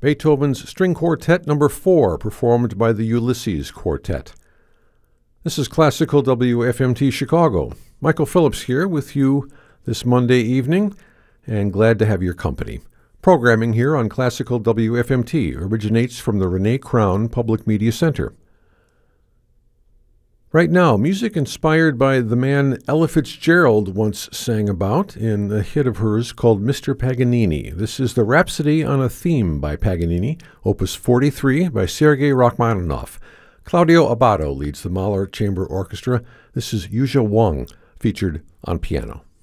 Beethoven's String Quartet No. 4, performed by the Ulysses Quartet. This is Classical WFMT Chicago. Michael Phillips here with you this Monday evening, and glad to have your company. Programming here on Classical WFMT originates from the Renee Crown Public Media Center. Right now, music inspired by the man Ella Fitzgerald once sang about in a hit of hers called Mr. Paganini. This is the Rhapsody on a Theme by Paganini, Opus 43 by Sergei Rachmaninoff. Claudio Abbado leads the Mahler Chamber Orchestra. This is Yuzha Wang, featured on piano.